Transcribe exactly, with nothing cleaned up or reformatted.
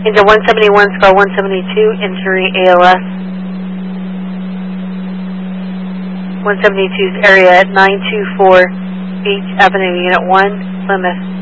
Into one seventy-one, Scar one seventy-two, injury A L S. one seventy-two's area at nine two four Beach Avenue, Unit one, Plymouth.